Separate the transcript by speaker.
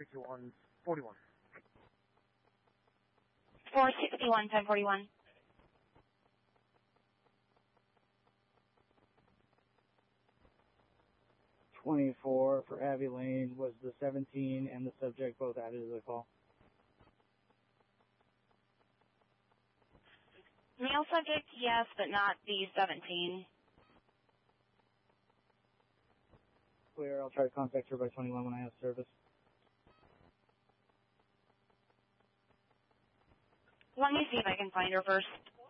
Speaker 1: 461, 41.
Speaker 2: 461, 1041.
Speaker 3: 24 for Abbey Lane. Was the 17 and the subject both added to the call?
Speaker 2: Male subject, yes, but not the 17.
Speaker 3: Clear. I'll try to contact her by 21 when I have service.
Speaker 2: Let me see if I can find her first.